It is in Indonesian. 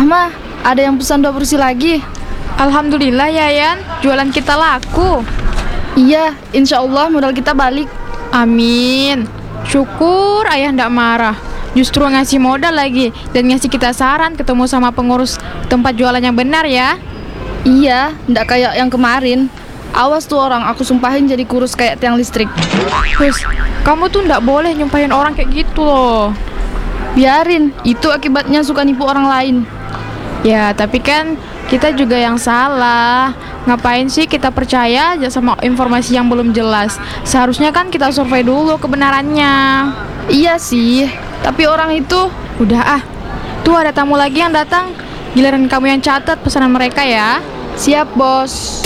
mah, ada yang pesan 2 porsi lagi. Alhamdulillah ya Yan, jualan kita laku. Iya, insya Allah modal kita balik. Amin. Syukur ayah ndak marah. Justru ngasih modal lagi dan ngasih kita saran ketemu sama pengurus tempat jualan yang benar ya. Iya, ndak kayak yang kemarin. Awas tuh orang, aku sumpahin jadi kurus kayak tiang listrik. Terus, kamu tuh ndak boleh nyumpahin orang kayak gitu loh. Biarin, itu akibatnya suka nipu orang lain. Ya, tapi kan kita juga yang salah. Ngapain sih kita percaya aja sama informasi yang belum jelas? Seharusnya kan kita survei dulu kebenarannya. Iya sih, tapi orang itu... Udah ah, tuh ada tamu lagi yang datang. Giliran kamu yang catat pesanan mereka ya. Siap, bos.